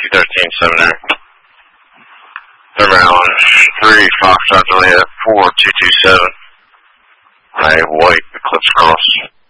213 Thermal Island, 3 Foxtrot Juliet, 4227. A white Eclipse Cross.